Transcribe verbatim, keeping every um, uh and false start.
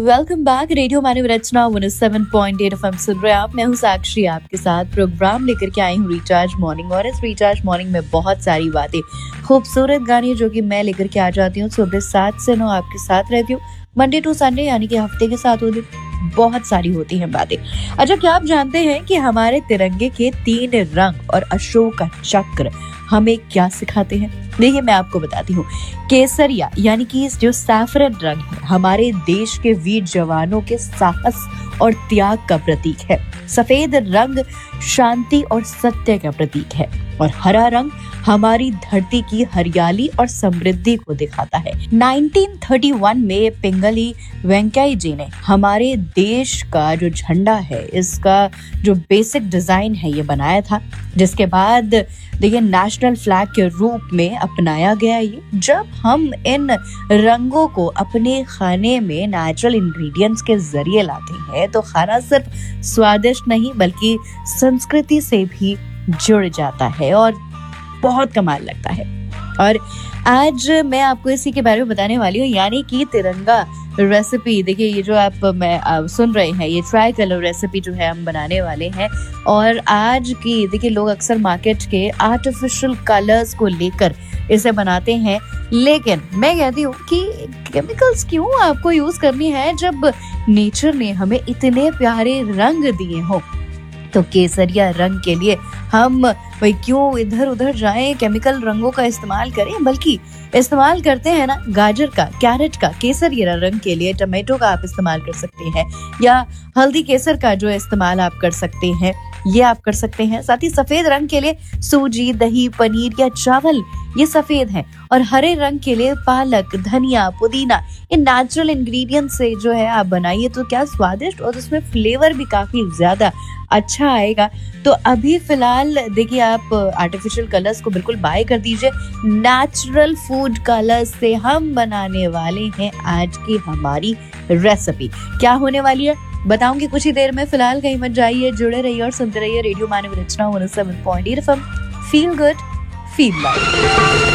Welcome back. Radio मानव रचना one seven point eight FM सुन रहे हैं आप। मैं हूं साक्षी, आपके साथ प्रोग्राम लेकर के आई हूं रिचार्ज मॉर्निंग। और इस रिचार्ज मॉर्निंग में बहुत सारी बातें, खूबसूरत गाने जो कि मैं लेकर के आ जाती हूँ सुबह सात से नौ आपके साथ रहती हूँ, मंडे टू संडे, यानी कि हफ्ते के साथ होती बहुत सारी होती हैं बातें। अच्छा, क्या आप जानते हैं कि हमारे तिरंगे के तीन रंग और अशोक का चक्र हमें क्या सिखाते हैं? देखिए, मैं आपको बताती हूँ। केसरिया यानी कि जो सैफरन रंग है, हमारे देश के वीर जवानों के साहस और त्याग का प्रतीक है। सफेद रंग शांति और सत्य का प्रतीक है और हरा रंग हमारी धरती की हरियाली और समृद्धि को दिखाता है। नाइनटीन थर्टी वन में पिंगली वेंकैया जी ने हमारे देश का जो झंडा है, इसका जो बेसिक डिजाइन है, ये बनाया था, जिसके बाद देखिए नेशनल फ्लैग के रूप में अपनाया गया। ये जब हम इन रंगों को अपने खाने में नेचुरल इंग्रेडिएंट्स के जरिए लाते हैं तो खाना सिर्फ स्वादिष्ट नहीं बल्कि संस्कृति से भी जुड़ जाता है और बहुत कमाल लगता है। और आज मैं आपको इसी के बारे में बताने वाली हूँ, यानी कि तिरंगा रेसिपी। देखिए, ये जो आप मैं आप सुन रहे हैं, ये ट्राई कलर रेसिपी जो है हम बनाने वाले हैं। और आज की देखिए, लोग अक्सर मार्केट के आर्टिफिशियल कलर्स को लेकर इसे बनाते हैं, लेकिन मैं कहती हूँ कि केमिकल्स क्यों आपको यूज करनी है जब नेचर ने हमें इतने प्यारे रंग दिए हो। तो केसरिया रंग के लिए हम भाई क्यों इधर उधर जाएं, केमिकल रंगों का इस्तेमाल करें, बल्कि इस्तेमाल करते हैं ना गाजर का, कैरेट का। केसरिया रंग के लिए टमाटो का आप इस्तेमाल कर सकते हैं, या हल्दी केसर का जो इस्तेमाल आप कर सकते हैं, ये आप कर सकते हैं। साथ ही सफेद रंग के लिए सूजी, दही, पनीर या चावल, ये सफेद है। और हरे रंग के लिए पालक, धनिया, पुदीना, इन नेचुरल इंग्रेडिएंट से जो है आप बनाइए तो क्या स्वादिष्ट, और उसमें फ्लेवर भी काफी ज्यादा अच्छा आएगा। तो अभी फिलहाल देखिए, आप आर्टिफिशियल कलर्स को बिल्कुल बाय कर दीजिए। नेचुरल फूड कलर्स से हम बनाने वाले हैं आज की हमारी रेसिपी। क्या होने वाली है बताऊंगी कुछ ही देर में। फिलहाल कहीं मत जाइए, जुड़े रहिए और सुनते रहिए रेडियो मानव रचना one seven point eight FM. Feel good, feel like.